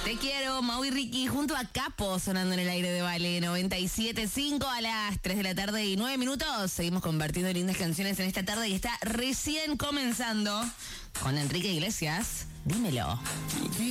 Te quiero, Mau y Ricky, junto a Capo, sonando en el aire de Vale 97.5 a las 3 de la tarde y 9 minutos. Seguimos compartiendo lindas canciones en esta tarde y está recién comenzando con Enrique Iglesias. Dímelo.